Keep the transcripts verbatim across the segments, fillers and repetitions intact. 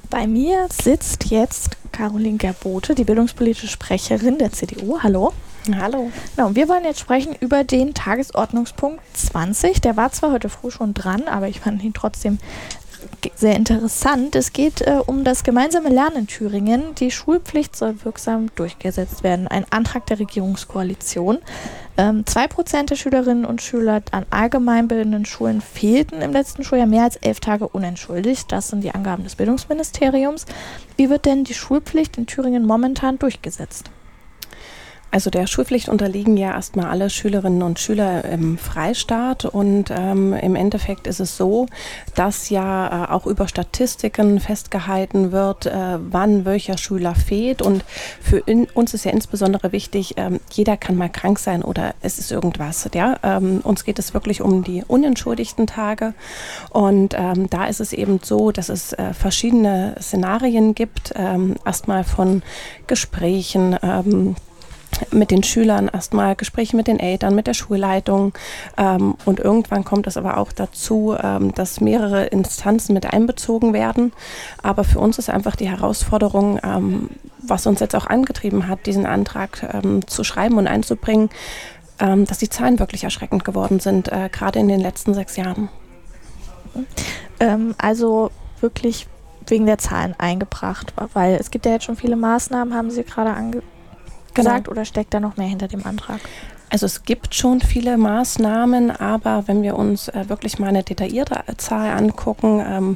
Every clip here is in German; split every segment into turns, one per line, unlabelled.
Bei mir sitzt jetzt Caroline Gerbote, die bildungspolitische Sprecherin der C D U. Hallo.
Hallo.
Genau, wir wollen jetzt sprechen über den Tagesordnungspunkt zwanzig. Der war zwar heute früh schon dran, aber ich fand ihn trotzdem sehr interessant. Es geht äh, um das gemeinsame Lernen in Thüringen. Die Schulpflicht soll wirksam durchgesetzt werden. Ein Antrag der Regierungskoalition. Ähm, zwei Prozent der Schülerinnen und Schüler an allgemeinbildenden Schulen fehlten im letzten Schuljahr mehr als elf Tage unentschuldigt. Das sind die Angaben des Bildungsministeriums. Wie wird denn die Schulpflicht in Thüringen momentan durchgesetzt?
Also der Schulpflicht unterliegen ja erstmal alle Schülerinnen und Schüler im Freistaat und ähm, im Endeffekt ist es so, dass ja äh, auch über Statistiken festgehalten wird, äh, wann welcher Schüler fehlt, und für in, uns ist ja insbesondere wichtig, ähm, jeder kann mal krank sein oder es ist irgendwas. Ja? Ähm, uns geht es wirklich um die unentschuldigten Tage, und ähm, da ist es eben so, dass es äh, verschiedene Szenarien gibt, ähm, erstmal von Gesprächen, ähm, mit den Schülern, erstmal Gespräche mit den Eltern, mit der Schulleitung, ähm, und irgendwann kommt es aber auch dazu, ähm, dass mehrere Instanzen mit einbezogen werden. Aber für uns ist einfach die Herausforderung, ähm, was uns jetzt auch angetrieben hat, diesen Antrag ähm, zu schreiben und einzubringen, ähm, dass die Zahlen wirklich erschreckend geworden sind, äh, gerade in den letzten sechs Jahren.
Ähm, also wirklich wegen der Zahlen eingebracht, weil es gibt ja jetzt schon viele Maßnahmen, haben Sie gerade ange gesagt, genau. Oder steckt da noch mehr hinter dem Antrag?
Also es gibt schon viele Maßnahmen, aber wenn wir uns äh, wirklich mal eine detaillierte Zahl angucken, ähm,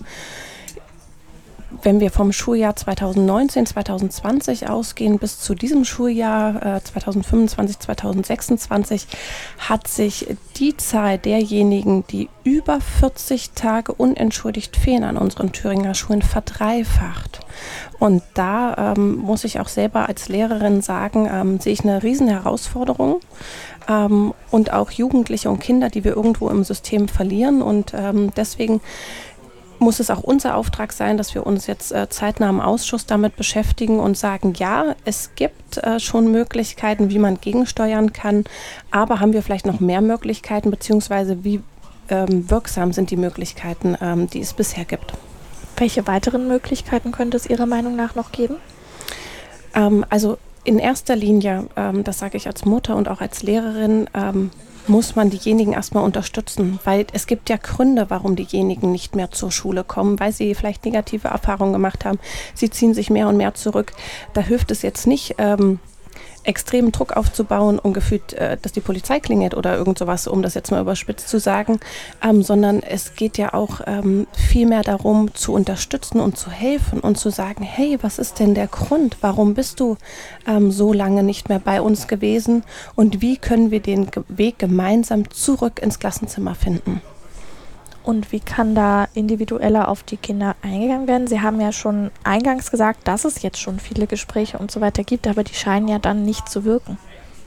wenn wir vom Schuljahr zweitausendneunzehn zweitausendzwanzig ausgehen bis zu diesem Schuljahr äh, zweitausendfünfundzwanzig zweitausendsechsundzwanzig, hat sich die Zahl derjenigen, die über vierzig Tage unentschuldigt fehlen an unseren Thüringer Schulen, verdreifacht. Und da ähm, muss ich auch selber als Lehrerin sagen, ähm, sehe ich eine riesen Herausforderung, ähm, und auch Jugendliche und Kinder, die wir irgendwo im System verlieren, und ähm, deswegen muss es auch unser Auftrag sein, dass wir uns jetzt äh, zeitnah im Ausschuss damit beschäftigen und sagen, ja, es gibt äh, schon Möglichkeiten, wie man gegensteuern kann, aber haben wir vielleicht noch mehr Möglichkeiten, beziehungsweise wie ähm, wirksam sind die Möglichkeiten, ähm, die es bisher gibt.
Welche weiteren Möglichkeiten könnte es Ihrer Meinung nach noch geben?
Ähm, also in erster Linie, ähm, das sage ich als Mutter und auch als Lehrerin, ähm, muss man diejenigen erstmal unterstützen, weil es gibt ja Gründe, warum diejenigen nicht mehr zur Schule kommen, weil sie vielleicht negative Erfahrungen gemacht haben. Sie ziehen sich mehr und mehr zurück. Da hilft es jetzt nicht, ähm, extremen Druck aufzubauen und gefühlt, äh, dass die Polizei klingelt oder irgend sowas, um das jetzt mal überspitzt zu sagen, ähm, sondern es geht ja auch ähm, viel mehr darum, zu unterstützen und zu helfen und zu sagen, hey, was ist denn der Grund? Warum bist du ähm, so lange nicht mehr bei uns gewesen, und wie können wir den Ge- Weg gemeinsam zurück ins Klassenzimmer finden?
Und wie kann da individueller auf die Kinder eingegangen werden? Sie haben ja schon eingangs gesagt, dass es jetzt schon viele Gespräche und so weiter gibt, aber die scheinen ja dann nicht zu wirken.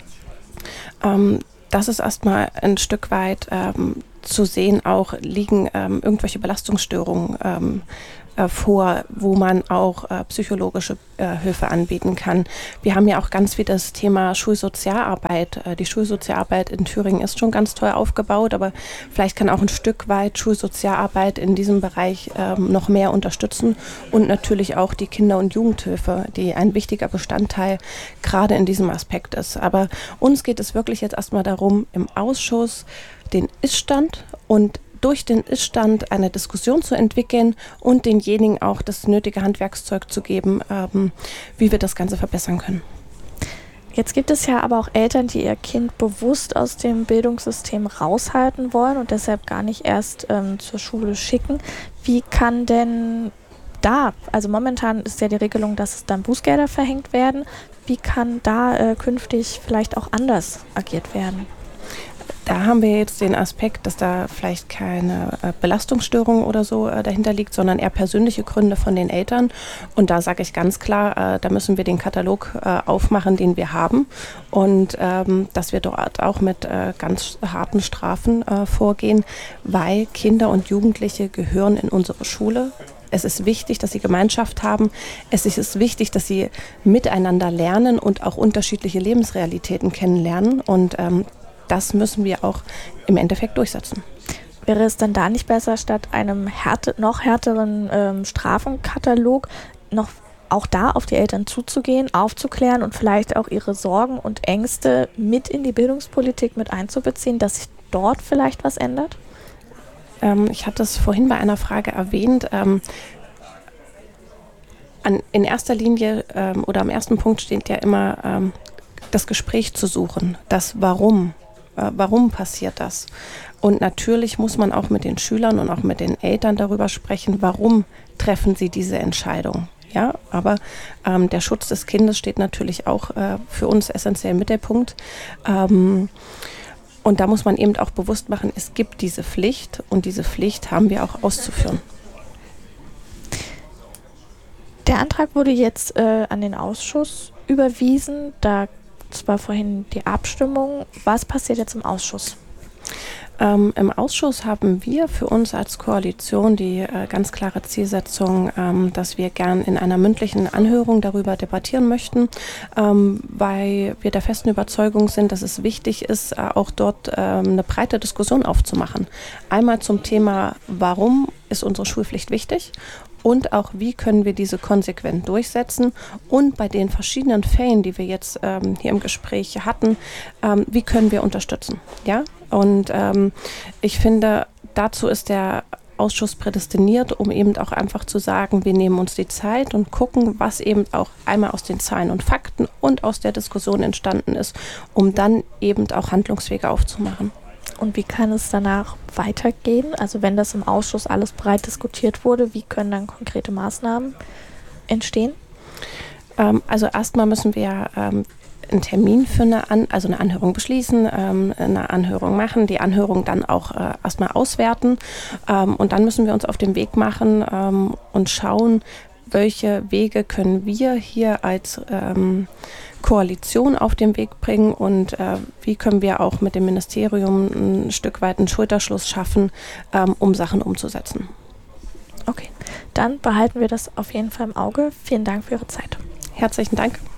Ähm, das ist erstmal ein Stück weit ähm, zu sehen, auch liegen ähm, irgendwelche Belastungsstörungen ähm, äh, vor, wo man auch äh, psychologische äh, Hilfe anbieten kann. Wir haben ja auch ganz viel das Thema Schulsozialarbeit. Äh, die Schulsozialarbeit in Thüringen ist schon ganz toll aufgebaut, aber vielleicht kann auch ein Stück weit Schulsozialarbeit in diesem Bereich ähm, noch mehr unterstützen, und natürlich auch die Kinder- und Jugendhilfe, die ein wichtiger Bestandteil gerade in diesem Aspekt ist. Aber uns geht es wirklich jetzt erstmal darum, im Ausschuss den Ist-Stand und durch den Ist-Stand eine Diskussion zu entwickeln und denjenigen auch das nötige Handwerkszeug zu geben, ähm, wie wir das Ganze verbessern können.
Jetzt gibt es ja aber auch Eltern, die ihr Kind bewusst aus dem Bildungssystem raushalten wollen und deshalb gar nicht erst ähm, zur Schule schicken. Wie kann denn da, also momentan ist ja die Regelung, dass es dann Bußgelder verhängt werden, wie kann da äh, künftig vielleicht auch anders agiert werden?
Da haben wir jetzt den Aspekt, dass da vielleicht keine äh, Belastungsstörung oder so äh, dahinter liegt, sondern eher persönliche Gründe von den Eltern. Und da sage ich ganz klar, äh, da müssen wir den Katalog äh, aufmachen, den wir haben. Und ähm, dass wir dort auch mit äh, ganz harten Strafen äh, vorgehen, weil Kinder und Jugendliche gehören in unsere Schule. Es ist wichtig, dass sie Gemeinschaft haben. Es ist wichtig, dass sie miteinander lernen und auch unterschiedliche Lebensrealitäten kennenlernen. Und ähm, das müssen wir auch im Endeffekt durchsetzen.
Wäre es dann da nicht besser, statt einem härte, noch härteren ähm, Strafenkatalog noch auch da auf die Eltern zuzugehen, aufzuklären und vielleicht auch ihre Sorgen und Ängste mit in die Bildungspolitik mit einzubeziehen, dass sich dort vielleicht was ändert?
Ähm, ich hatte es vorhin bei einer Frage erwähnt. Ähm, an, in erster Linie ähm, oder am ersten Punkt steht ja immer ähm, das Gespräch zu suchen, das Warum. Äh, warum passiert das? Und natürlich muss man auch mit den Schülern und auch mit den Eltern darüber sprechen, warum treffen sie diese Entscheidung. Ja, aber ähm, der Schutz des Kindes steht natürlich auch äh, für uns essentiell im Mittelpunkt. Ähm, und da muss man eben auch bewusst machen, es gibt diese Pflicht und diese Pflicht haben wir auch auszuführen.
Der Antrag wurde jetzt äh, an den Ausschuss überwiesen. Da war vorhin die Abstimmung. Was passiert jetzt im Ausschuss?
Ähm, Im Ausschuss haben wir für uns als Koalition die äh, ganz klare Zielsetzung, ähm, dass wir gern in einer mündlichen Anhörung darüber debattieren möchten, ähm, weil wir der festen Überzeugung sind, dass es wichtig ist, äh, auch dort ähm, eine breite Diskussion aufzumachen. Einmal zum Thema, warum ist unsere Schulpflicht wichtig? Und auch, wie können wir diese konsequent durchsetzen? Und bei den verschiedenen Fällen, die wir jetzt ähm, hier im Gespräch hatten, ähm, wie können wir unterstützen? Ja? Und ähm, ich finde, dazu ist der Ausschuss prädestiniert, um eben auch einfach zu sagen, wir nehmen uns die Zeit und gucken, was eben auch einmal aus den Zahlen und Fakten und aus der Diskussion entstanden ist, um dann eben auch Handlungswege aufzumachen.
Und wie kann es danach weitergehen? Also wenn das im Ausschuss alles breit diskutiert wurde, wie können dann konkrete Maßnahmen entstehen?
Ähm, also erstmal müssen wir ähm, einen Termin für eine, An- also eine Anhörung beschließen, ähm, eine Anhörung machen, die Anhörung dann auch äh, erstmal auswerten. Ähm, und dann müssen wir uns auf den Weg machen ähm, und schauen, welche Wege können wir hier als ähm, Koalition auf den Weg bringen und äh, wie können wir auch mit dem Ministerium ein Stück weit einen Schulterschluss schaffen, ähm, um Sachen umzusetzen.
Okay, dann behalten wir das auf jeden Fall im Auge. Vielen Dank für Ihre Zeit.
Herzlichen Dank.